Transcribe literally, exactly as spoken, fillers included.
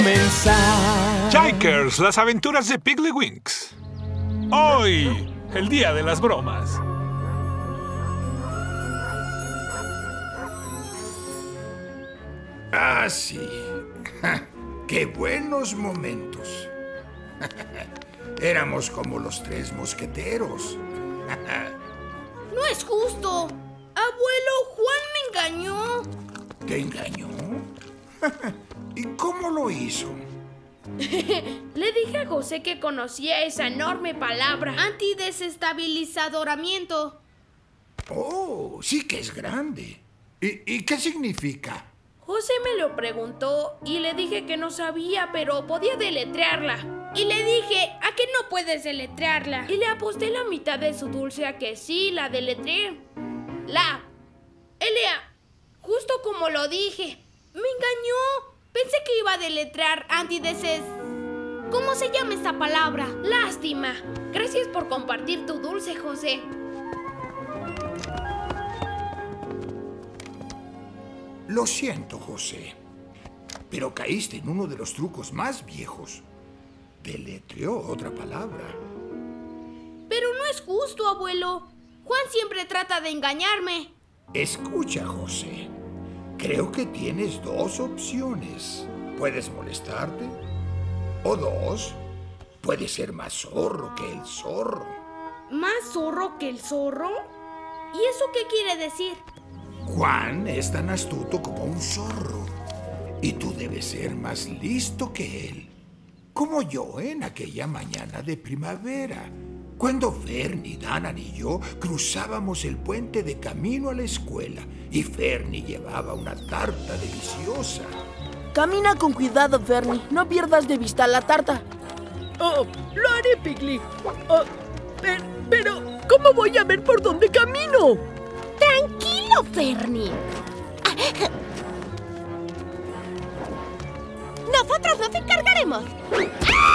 Jikers, las aventuras de Piggly-Winks. Hoy, el día de las bromas. Ah, sí. Ja, ¡qué buenos momentos! Éramos como los tres mosqueteros. ¡No es justo! ¡Abuelo, Juan me engañó! ¿Te engañó? ¿Y cómo lo hizo? Le dije a José que conocía esa enorme palabra, antidesestabilizadoramiento. Oh, sí que es grande. ¿Y, y qué significa? José me lo preguntó y le dije que no sabía, pero podía deletrearla. Y le dije, ¿a qué no puedes deletrearla? Y le aposté la mitad de su dulce a que sí, la deletreé. La. L A. Justo como lo dije. Me engañó. Pensé que iba a deletrear antideses... ¿Cómo se llama esta palabra? Lástima. Gracias por compartir tu dulce, José. Lo siento, José, pero caíste en uno de los trucos más viejos. Deletreó otra palabra. Pero no es justo, abuelo. Juan siempre trata de engañarme. Escucha, José. Creo que tienes dos opciones. Puedes molestarte. O dos, puedes ser más zorro que el zorro. ¿Más zorro que el zorro? ¿Y eso qué quiere decir? Juan es tan astuto como un zorro. Y tú debes ser más listo que él. Como yo en aquella mañana de primavera, cuando Fernie, Danan y yo cruzábamos el puente de camino a la escuela y Fernie llevaba una tarta deliciosa. Camina con cuidado, Fernie. No pierdas de vista la tarta. Oh, lo haré, Piggly. Oh, pero, pero, ¿cómo voy a ver por dónde camino? Tranquilo, Fernie. Nosotros nos encargaremos.